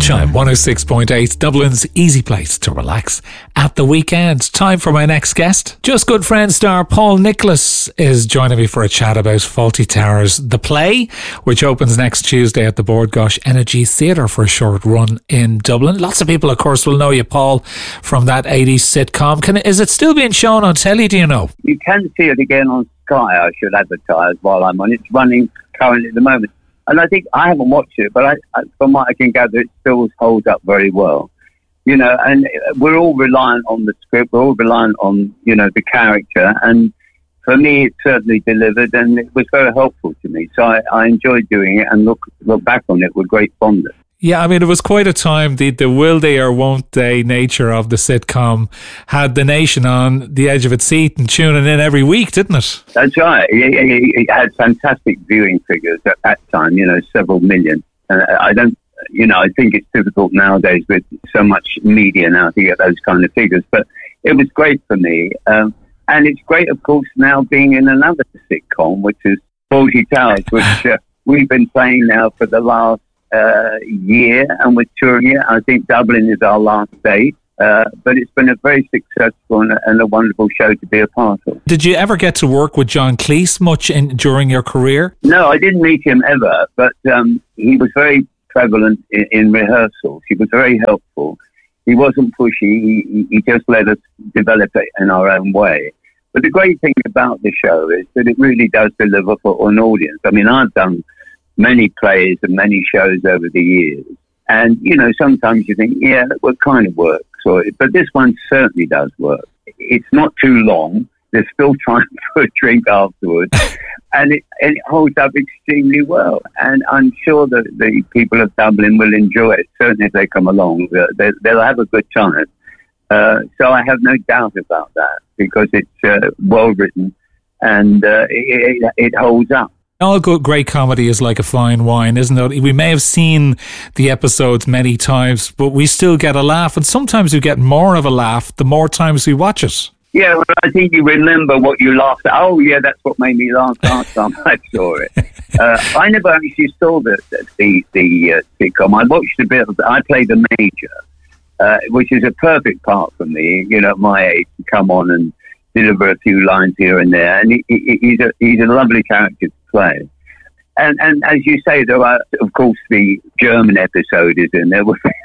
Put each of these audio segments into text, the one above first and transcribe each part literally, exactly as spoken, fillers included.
Chime one oh six point eight, Dublin's easy place to relax at the weekend. Time for my next guest. Just Good Friends star Paul Nicholas is joining me for a chat about Fawlty Towers, the play, which opens next Tuesday at the Bord Gáis Energy Theatre for a short run in Dublin. Lots of people, of course, will know you, Paul, from that eighties sitcom. Can, is it still being shown on telly, do you know? You can see it again on Sky, I should advertise while I'm on. It's running currently at the moment. And I think, I haven't watched it, but I, I, from what I can gather, it still holds up very well. You know, and we're all reliant on the script, we're all reliant on, you know, the character. And for me, it certainly delivered, and it was very helpful to me. So I, I enjoyed doing it and look look back on it with great fondness. Yeah, I mean, it was quite a time. The, the will they or won't they nature of the sitcom had the nation on the edge of its seat and tuning in every week, didn't it? That's right. It, it, it had fantastic viewing figures at that time, you know, several million. And I don't, you know, I think it's difficult nowadays with so much media now to get those kind of figures. But it was great for me. Um, and it's great, of course, now being in another sitcom, which is Fawlty Towers, which uh, we've been playing now for the last Uh, year, and we're touring it. I think Dublin is our last date, uh, but it's been a very successful and a, and a wonderful show to be a part of. Did you ever get to work with John Cleese much in, during your career? No, I didn't meet him ever, but um, he was very prevalent in, in rehearsals. He was very helpful. He wasn't pushy. He, he just let us develop it in our own way. But the great thing about the show is that it really does deliver for an audience. I mean, I've done many plays and many shows over the years. And, you know, sometimes you think, yeah, well, it kind of works. Or, but this one certainly does work. It's not too long. They're still trying for a drink afterwards. and, it, and it holds up extremely well. And I'm sure that the people of Dublin will enjoy it. Certainly if they come along, they, they'll have a good time. Uh, so I have no doubt about that, because it's uh, well written and uh, it, it, it holds up. All good, great comedy is like a fine wine, isn't it? We may have seen the episodes many times, but we still get a laugh. And sometimes we get more of a laugh the more times we watch it. Yeah, well, I think you remember what you laughed at. Oh, yeah, that's what made me laugh last time I saw it. Uh, I never actually saw the the, the uh, sitcom. I watched a bit of it. I played the major, uh, which is a perfect part for me, you know, at my age, to come on and deliver a few lines here and there. And he, he, he's, a, he's a lovely character to play. And and as you say, there are, of course, the German episode is in there.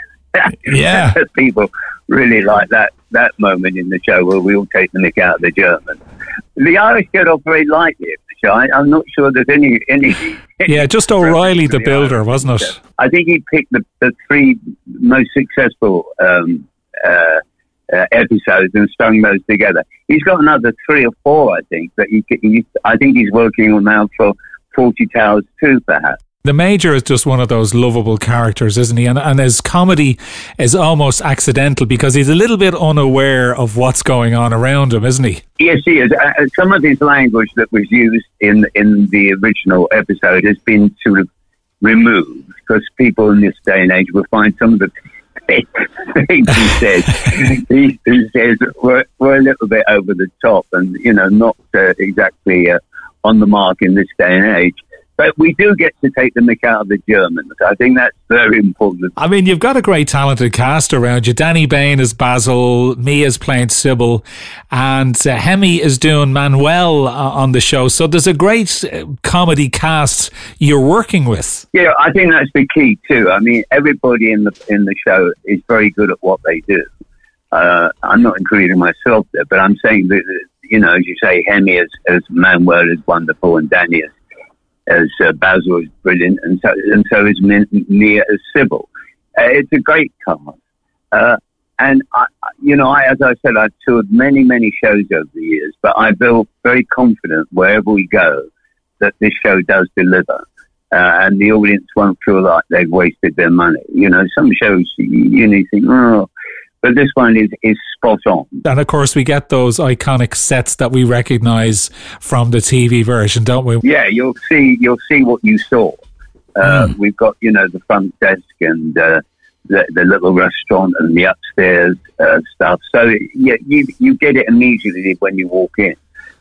Yeah. People really like that, that moment in the show where we all take the nick out of the German. The Irish get off very lightly in the show. I, I'm not sure there's any... any, any yeah, just O'Reilly the, the builder, Irish, wasn't it? I think he picked the, the three most successful um, uh, uh, episodes and strung those together. He's got another three or four, I think, that he, he I think he's working on now for Fawlty Towers too, perhaps. The Major is just one of those lovable characters, isn't he? And, and his comedy is almost accidental because he's a little bit unaware of what's going on around him, isn't he? Yes, he is. Uh, some of his language that was used in in the original episode has been sort of removed because people in this day and age will find some of the things he says, he, he says were, were a little bit over the top and, you know, not uh, exactly uh, on the mark in this day and age. But we do get to take the mick out of the Germans. I think that's very important. I mean, you've got a great talented cast around you. Danny Bain is Basil, Mia's playing Sybil, and uh, Hemi is doing Manuel uh, on the show. So there's a great uh, comedy cast you're working with. Yeah, I think that's the key too. I mean, everybody in the in the show is very good at what they do. Uh, I'm not including myself there, but I'm saying that, you know, as you say, Hemi as, as Manuel is wonderful, and Danny is as uh, Basil is brilliant, and so and so is Mia as Sybil. Uh, it's a great cast, uh, and I, you know, I, as I said, I've toured many, many shows over the years, but I feel very confident wherever we go that this show does deliver, uh, and the audience won't feel like they've wasted their money. You know, some shows you, you know, you think, oh. But this one is, is spot on. And of course, we get those iconic sets that we recognise from the T V version, don't we? Yeah, you'll see you'll see what you saw. Uh, mm. We've got, you know, the front desk and uh, the, the little restaurant and the upstairs uh, stuff. So, yeah, you, you get it immediately when you walk in.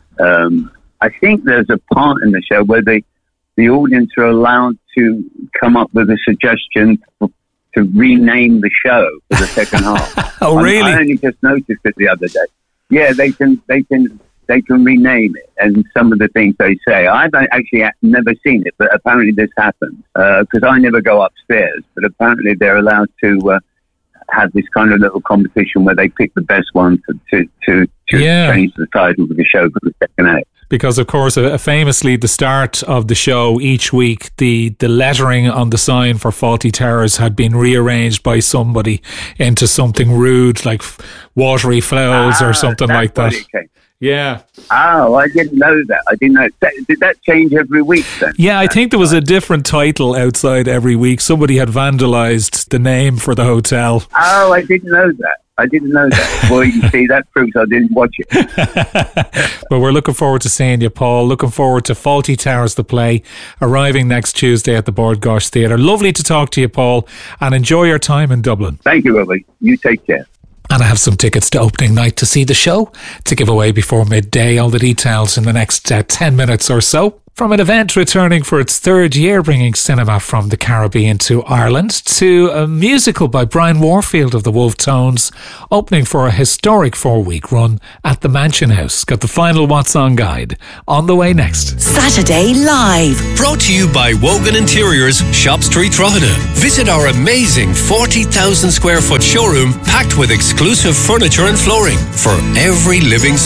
Um, I think there's a part in the show where the, the audience are allowed to come up with a suggestion for to rename the show for the second half. Oh, really? I, I only just noticed it the other day. Yeah, they can, they can, they can rename it, and some of the things they say. I've actually never seen it, but apparently this happens because uh, I never go upstairs. But apparently they're allowed to uh, have this kind of little competition where they pick the best one to to, to, to yeah. change the title of the show for the second act. Because, of course, uh, famously, the start of the show each week, the, the lettering on the sign for Fawlty Towers had been rearranged by somebody into something rude, like watery flowers ah, or something like that. Yeah. Oh, I didn't know that. I didn't know. Did that change every week then? Yeah, I think there was a different title outside every week. Somebody had vandalised the name for the hotel. Oh, I didn't know that. I didn't know that. Well, you see, that proves I didn't watch it. Well, we're looking forward to seeing you, Paul. Looking forward to Fawlty Towers, the play, arriving next Tuesday at the Bord Gáis Theatre. Lovely to talk to you, Paul, and enjoy your time in Dublin. Thank you, Robbie. You take care. And I have some tickets to opening night to see the show to give away before midday. All the details in the next uh, ten minutes or so. From an event returning for its third year, bringing cinema from the Caribbean to Ireland, to a musical by Brian Warfield of the Wolf Tones, opening for a historic four-week run at the Mansion House. Got the final What's On guide on the way next. Saturday Live. Brought to you by Wogan Interiors, Shop Street, Drogheda. Visit our amazing forty thousand square foot showroom packed with exclusive furniture and flooring for every living